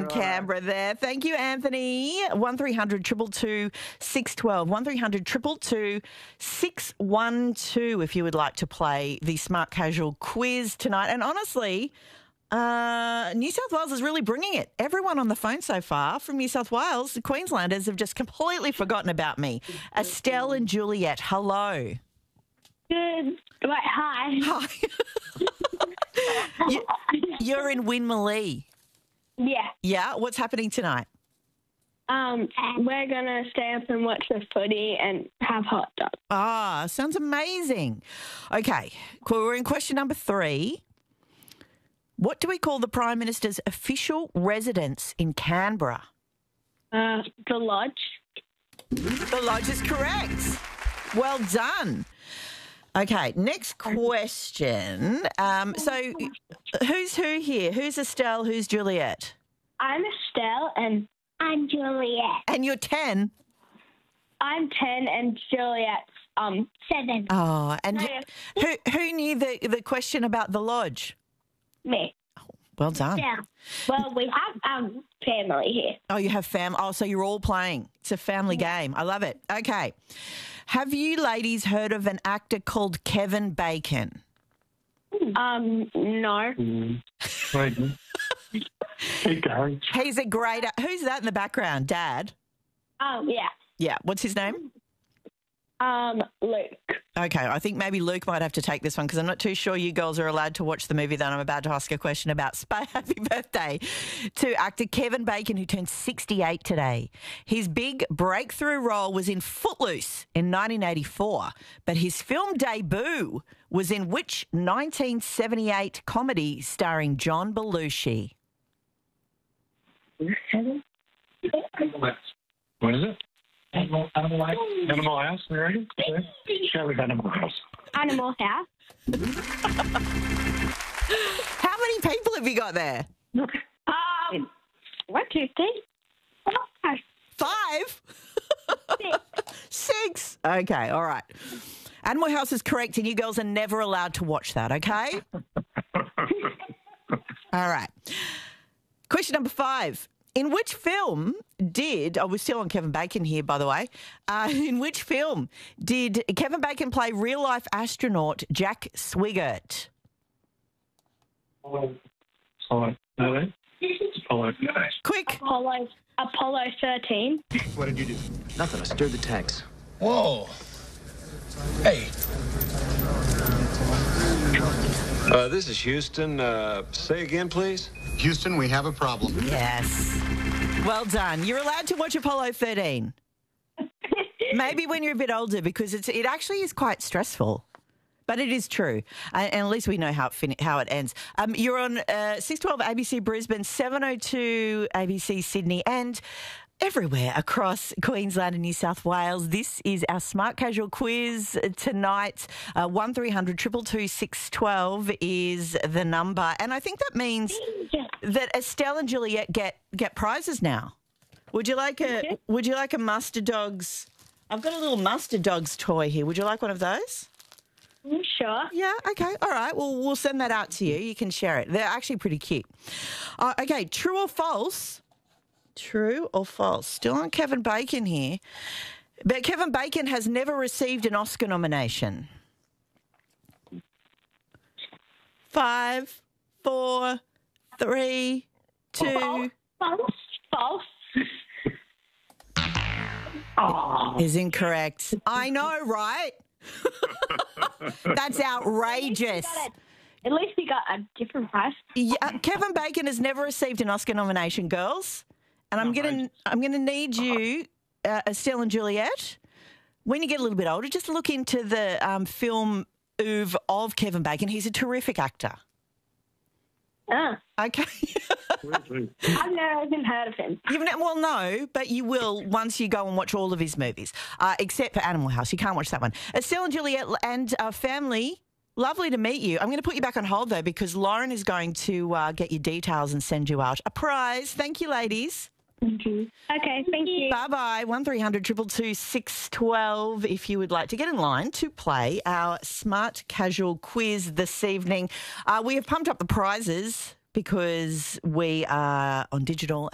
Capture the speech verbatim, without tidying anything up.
from Canberra there. Thank you, Anthony. one three hundred two two two six one two. one three hundred two two two six one two if you would like to play the Smart Casual quiz tonight. And honestly, uh, New South Wales is really bringing it. Everyone on the phone so far from New South Wales, the Queenslanders have just completely forgotten about me. Estelle and Juliet, hello. Good. Right, hi. Hi. you, you're in Winmalee. Yeah. Yeah? What's happening tonight? Um, we're going to stay up and watch the footy and have hot dogs. Ah, sounds amazing. Okay, cool. We're in question number three. What do we call the Prime Minister's official residence in Canberra? Uh, the lodge. The lodge is correct. Well done. Okay, next question. Um, so who's who here? Who's Estelle? Who's Juliet? I'm Estelle and I'm Juliet. And you're ten? I'm ten and Juliet's um seven. Oh, and No. who who knew the, the question about the lodge? Me. Well done. Yeah. Well, we have um family here. Oh, you have fam. Oh, so you're all playing. It's a family game. I love it. Okay. Have you ladies heard of an actor called Kevin Bacon? Um, no. Mm. Wait. Keep going. He's a great. Who's that in the background? Dad. Um, yeah. Yeah. What's his name? Um, Luke. Okay, I think maybe Luke might have to take this one because I'm not too sure you girls are allowed to watch the movie that I'm about to ask a question about. Spay happy birthday to actor Kevin Bacon, who turned sixty-eight today. His big breakthrough role was in Footloose in nineteen eighty-four, but his film debut was in which nineteen seventy-eight comedy starring John Belushi? What is it? Animal, animal, House? Animal House, you ready? Yeah. Go with Animal House. Animal House. How many people have you got there? Um, what, two, three? Four, Five? six. Six. Okay, all right. Animal House is correct, and you girls are never allowed to watch that, okay? All right. Question number five. In which film did, oh, we're still on Kevin Bacon here, by the way. Uh, in which film did Kevin Bacon play real-life astronaut Jack Swigert? Apollo. Apollo. No, Apollo. Quick. Apollo, Apollo thirteen. What did you do? Nothing. I stirred the tanks. Whoa. Hey. Uh, this is Houston. Uh, say again, please. Houston, we have a problem. Yes. Well done. You're allowed to watch Apollo thirteen. Maybe when you're a bit older, because it's it actually is quite stressful. But it is true. And, and at least we know how it, fin- how it ends. Um, you're on uh, six twelve A B C Brisbane, seven oh two A B C Sydney, and everywhere across Queensland and New South Wales. This is our Smart Casual quiz tonight. Uh, one three hundred two two two six one two is the number. And I think that means that Estelle and Juliet get, get prizes now. Would you like a Okay. Would you like a Mustard Dogs? I've got a little Mustard Dogs toy here. Would you like one of those? Sure. Yeah, okay. All right. Well, we'll send that out to you. You can share it. They're actually pretty cute. Uh, okay, true or false? True or false? Still on Kevin Bacon here. But Kevin Bacon has never received an Oscar nomination. Five, four, three, two. False. False. Is incorrect. I know, right? That's outrageous. At least we got a different prize. Yeah, Kevin Bacon has never received an Oscar nomination, girls. And I'm gonna, I'm gonna need you, uh, Estelle and Juliet, when you get a little bit older, just look into the um, film oeuvre of Kevin Bacon. He's a terrific actor. Ah, Okay. I've never even heard of him. You've ne- well, no, but you will once you go and watch all of his movies, uh, except for Animal House. You can't watch that one. Estelle and Juliet and uh, family, lovely to meet you. I'm going to put you back on hold, though, because Lauren is going to uh, get your details and send you out a prize. Thank you, ladies. Thank you. Okay, thank you. Bye-bye. one three hundred two two two six one two if you would like to get in line to play our Smart Casual quiz this evening. Uh, we have pumped up the prizes because we are on digital